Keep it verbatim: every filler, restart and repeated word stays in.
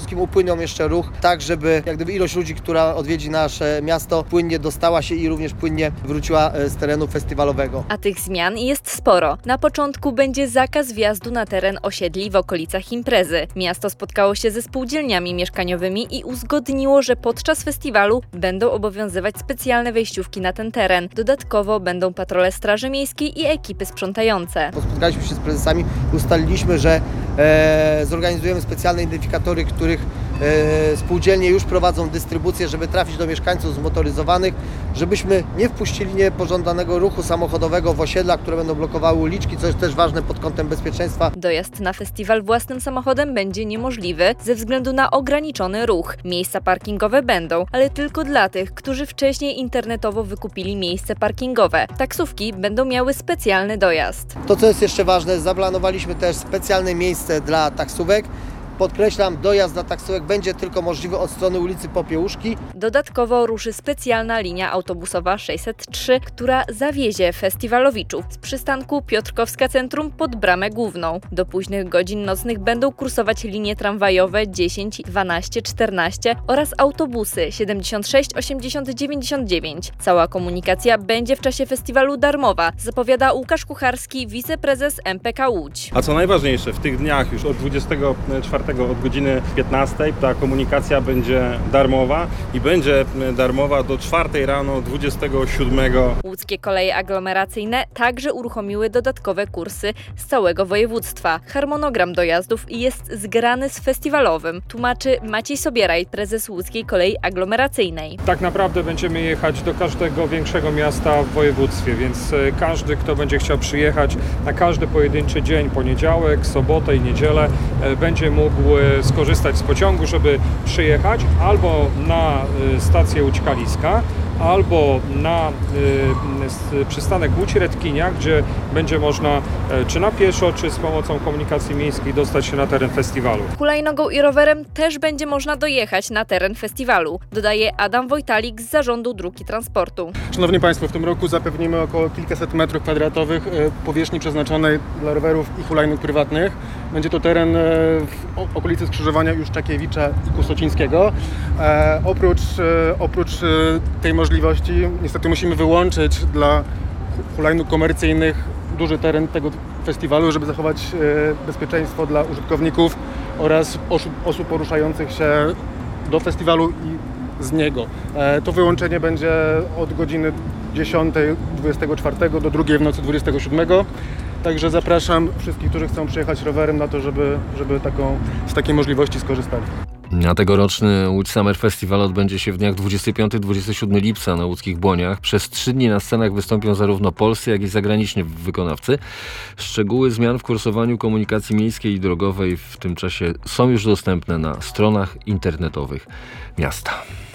wszystkim upłynnią jeszcze ruch, tak żeby jak gdyby ilość ludzi, która odwiedzi nasze miasto, płynnie dostała się i również płynnie wróciła z terenu festiwalowego. A tych zmian jest sporo. Na początku będzie zakaz wjazdu na teren osiedli w okolicach imprezy. Miasto spotkało się ze spółdzielniami mieszkaniowymi i uzgodniło, że podczas festiwalu będą obowiązywać specjalne wejściówki na ten teren. Dodatkowo będą patrole Straży Miejskiej i ekipy sprzątające. Spotkaliśmy się z prezesami, ustaliliśmy, że e, zorganizujemy specjalne identyfikatory, których e, spółdzielnie już prowadzą dystrybucję, żeby trafić do mieszkańców zmotoryzowanych, żebyśmy nie wpuścili niepożądanego ruchu samochodowego w osiedla, które będą blokowały uliczki, co jest też ważne pod kątem bezpieczeństwa. Dojazd na festiwal własnym samochodem będzie niemożliwy ze względu na ograniczony ruch. Miejsca parkingowe będą, ale tylko dla tych, którzy wcześniej internetowo wykupili miejsce parkingowe. Taksówki będą miały specjalny dojazd. To, co jest jeszcze ważne, zaplanowaliśmy też specjalne miejsce dla taksówek. Podkreślam, dojazd dla taksówek będzie tylko możliwy od strony ulicy Popiełuszki. Dodatkowo ruszy specjalna linia autobusowa sześćset trzy, która zawiezie festiwalowiczów z przystanku Piotrkowska Centrum pod Bramę Główną. Do późnych godzin nocnych będą kursować linie tramwajowe dziesięć, dwanaście, czternaście oraz autobusy siedemdziesiąt sześć, osiemdziesiąt, dziewięćdziesiąt dziewięć. Cała komunikacja będzie w czasie festiwalu darmowa, zapowiada Łukasz Kucharski, wiceprezes M P K Łódź. A co najważniejsze, w tych dniach już od dwudziestego czwartego od godziny piętnastej ta komunikacja będzie darmowa i będzie darmowa do czwartej rano dwudziestego siódmego. Łódzkie koleje aglomeracyjne także uruchomiły dodatkowe kursy z całego województwa. Harmonogram dojazdów jest zgrany z festiwalowym, tłumaczy Maciej Sobieraj, prezes Łódzkiej Kolei Aglomeracyjnej. Tak naprawdę będziemy jechać do każdego większego miasta w województwie, więc każdy, kto będzie chciał przyjechać na każdy pojedynczy dzień, poniedziałek, sobotę i niedzielę, będzie mógł skorzystać z pociągu, żeby przyjechać albo na stację Łódź Kaliska, albo na y, przystanek Łódź Redkinia, gdzie będzie można y, czy na pieszo, czy z pomocą komunikacji miejskiej dostać się na teren festiwalu. Hulajnogą i rowerem też będzie można dojechać na teren festiwalu, dodaje Adam Wojtalik z Zarządu Dróg i Transportu. Szanowni Państwo, w tym roku zapewnimy około kilkaset metrów kwadratowych y, powierzchni przeznaczonej dla rowerów i hulajnóg prywatnych. Będzie to teren y, w okolicy skrzyżowania Juszczakiewicza i Kusocińskiego. E, oprócz, y, oprócz y, tej możliwości Możliwości. Niestety musimy wyłączyć dla hulajnóg komercyjnych duży teren tego festiwalu, żeby zachować bezpieczeństwo dla użytkowników oraz osób poruszających się do festiwalu i z niego. To wyłączenie będzie od godziny dziesiątej dwudziestego czwartego do drugiej w nocy dwudziestego siódmego. Także zapraszam wszystkich, którzy chcą przyjechać rowerem na to, żeby, żeby taką, z takiej możliwości skorzystali. A tegoroczny Łódź Summer Festival odbędzie się w dniach dwudziestego piątego do dwudziestego siódmego lipca na łódzkich Błoniach. Przez trzy dni na scenach wystąpią zarówno polscy, jak i zagraniczni wykonawcy. Szczegóły zmian w kursowaniu komunikacji miejskiej i drogowej w tym czasie są już dostępne na stronach internetowych miasta.